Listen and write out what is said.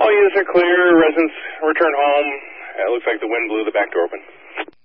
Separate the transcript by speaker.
Speaker 1: All units are clear. Residents return home. It looks like the wind blew the back door open.